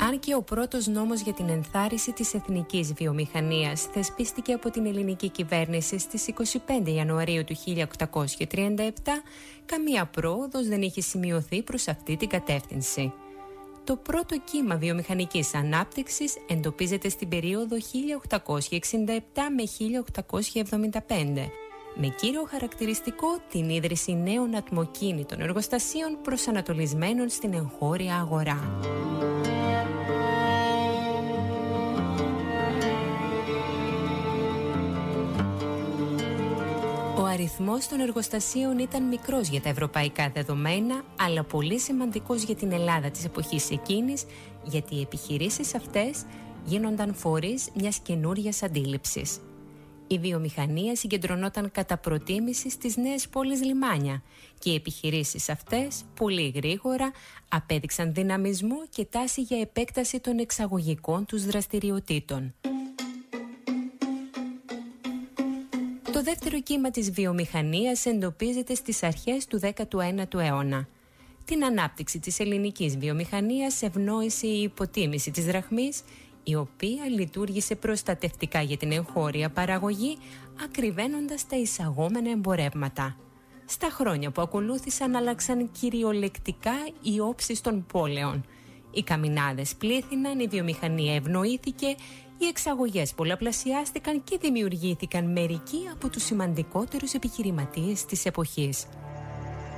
Αν και ο πρώτος νόμος για την ενθάρρυνση της εθνικής βιομηχανίας θεσπίστηκε από την ελληνική κυβέρνηση στις 25 Ιανουαρίου του 1837, καμία πρόοδος δεν είχε σημειωθεί προς αυτή την κατεύθυνση. Το πρώτο κύμα βιομηχανικής ανάπτυξης εντοπίζεται στην περίοδο 1867 με 1875, με κύριο χαρακτηριστικό την ίδρυση νέων ατμοκίνητων εργοστασίων προσανατολισμένων στην εγχώρια αγορά. Ο αριθμός των εργοστασίων ήταν μικρός για τα ευρωπαϊκά δεδομένα, αλλά πολύ σημαντικός για την Ελλάδα της εποχής εκείνης, γιατί οι επιχειρήσεις αυτές γίνονταν φορείς μιας καινούριας αντίληψης. Η βιομηχανία συγκεντρωνόταν κατά προτίμηση στις νέες πόλεις λιμάνια και οι επιχειρήσεις αυτές πολύ γρήγορα απέδειξαν δυναμισμό και τάση για επέκταση των εξαγωγικών τους δραστηριοτήτων. Το δεύτερο κύμα της βιομηχανίας εντοπίζεται στις αρχές του 19ου αιώνα. Την ανάπτυξη της ελληνικής βιομηχανίας ευνόησε η υποτίμηση της δραχμής, η οποία λειτουργήσε προστατευτικά για την εγχώρια παραγωγή, ακριβένοντας τα εισαγόμενα εμπορεύματα. Στα χρόνια που ακολούθησαν άλλαξαν κυριολεκτικά οι όψεις των πόλεων. Οι καμινάδες πλήθυναν, η βιομηχανία ευνοήθηκε, οι εξαγωγές πολλαπλασιάστηκαν και δημιουργήθηκαν μερικοί από τους σημαντικότερους επιχειρηματίες της εποχής.